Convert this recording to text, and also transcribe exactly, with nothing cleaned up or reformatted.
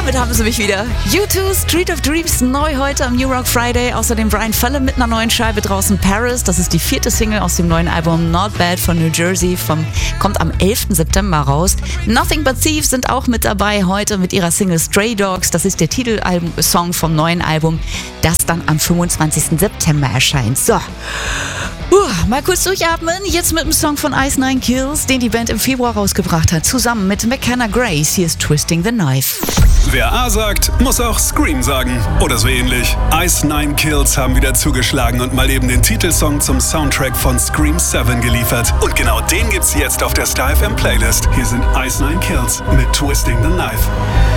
Damit haben sie mich wieder. U zwei, Street of Dreams, neu heute am New Rock Friday. Außerdem Brian Fallon mit einer neuen Scheibe draußen, Paris. Das ist die vierte Single aus dem neuen Album Not Bad von New Jersey. Vom, kommt am elften September raus. Nothing But Thieves sind auch mit dabei heute mit ihrer Single Stray Dogs. Das ist der Titelsong vom neuen Album, das dann am fünfundzwanzigsten September erscheint. So. Uh, mal kurz durchatmen, jetzt mit dem Song von Ice Nine Kills, den die Band im Februar rausgebracht hat, zusammen mit McKenna Grace. Hier ist Twisting the Knife. Wer A sagt, muss auch Scream sagen. Oder so ähnlich. Ice Nine Kills haben wieder zugeschlagen und mal eben den Titelsong zum Soundtrack von Scream sieben geliefert. Und genau den gibt's jetzt auf der Star F M Playlist. Hier sind Ice Nine Kills mit Twisting the Knife.